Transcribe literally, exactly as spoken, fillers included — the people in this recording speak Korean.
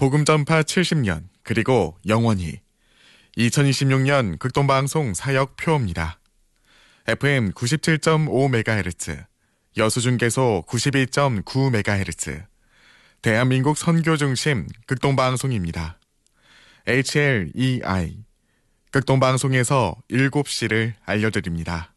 복음 전파 칠십 년, 그리고 영원히. 이천이십육 년 극동방송 사역 표입니다. 에프엠 구십칠 점 오 메가헤르츠, 여수중계소 구십이 점 구 메가헤르츠, 대한민국 선교중심 극동방송입니다. 에이치엘이아이, 극동방송에서 일곱 시를 알려드립니다.